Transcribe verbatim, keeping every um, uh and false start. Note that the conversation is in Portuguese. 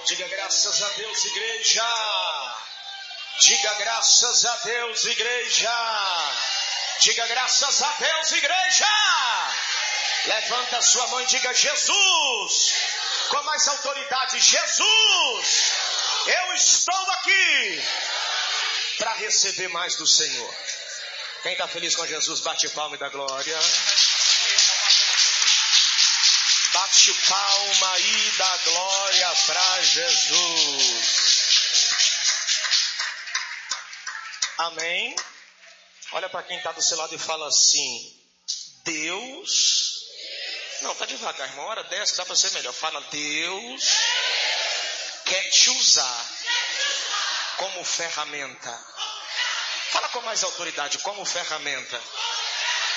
Diga graças a Deus, igreja. Diga graças a Deus, igreja. Diga graças a Deus, igreja. Levanta a sua mão e diga: Jesus. Com mais autoridade: Jesus. Eu estou aqui para receber mais do Senhor. Quem está feliz com Jesus, bate palma e dá glória. Bate palma e dá glória para Jesus. Amém? Olha para quem está do seu lado e fala assim: Deus. Não, tá devagar, irmão. Hora dessa dá para ser melhor. Fala: Deus quer te usar como ferramenta. Fala com mais autoridade: como ferramenta.